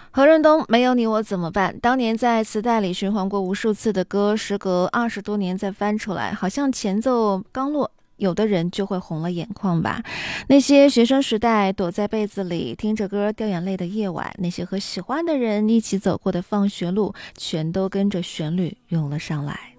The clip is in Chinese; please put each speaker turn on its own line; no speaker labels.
何润东没有你我怎么办？当年在磁带里循环过无数次的歌，时隔20多年再翻出来，好像前奏刚落，有的人就会红了眼眶吧。那些学生时代躲在被子里听着歌掉眼泪的夜晚，那些和喜欢的人一起走过的放学路，全都跟着旋律涌了上来。